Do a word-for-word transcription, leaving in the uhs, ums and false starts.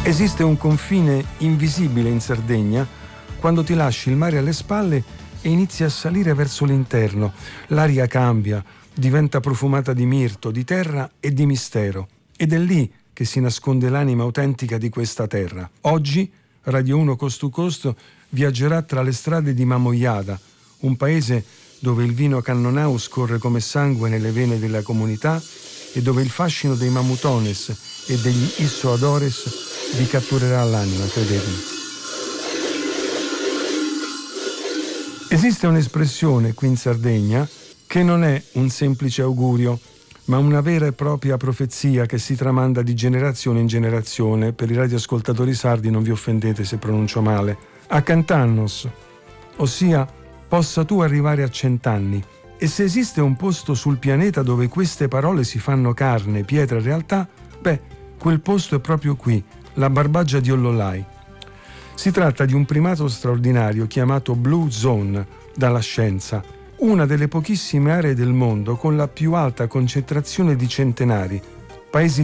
Esiste un confine invisibile in Sardegna quando ti lasci il mare alle spalle e inizi a salire verso l'interno. L'aria cambia, diventa profumata di mirto, di terra e di mistero. Ed è lì che si nasconde l'anima autentica di questa terra. Oggi Radio uno Coast to Coast viaggerà tra le strade di Mamoiada, un paese dove il vino cannonau scorre come sangue nelle vene della comunità e dove il fascino dei mamutones e degli issoadores vi catturerà l'anima, credetemi. Esiste un'espressione qui in Sardegna che non è un semplice augurio, ma una vera e propria profezia che si tramanda di generazione in generazione. Per i radioascoltatori sardi non vi offendete se pronuncio male. A Cantannos, ossia possa tu arrivare a cent'anni. E se esiste un posto sul pianeta dove queste parole si fanno carne, pietra e realtà, beh, quel posto è proprio qui, la Barbaggia di Ollolai. Si tratta di un primato straordinario chiamato Blue Zone dalla scienza, una delle pochissime aree del mondo con la più alta concentrazione di centenari, paesi